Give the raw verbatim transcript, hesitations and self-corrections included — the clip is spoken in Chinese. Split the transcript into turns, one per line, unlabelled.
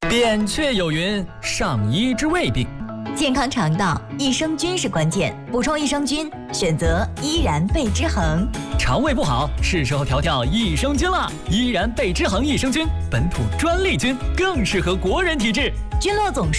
扁鹊有云：上医之未病。
健康肠道，益生菌是关键，补充益生菌，选择依然贝之恒。
肠胃不好，是时候调调益生菌了。依然贝之恒益生菌，本土专利菌，更适合国人体质。
菌落总数。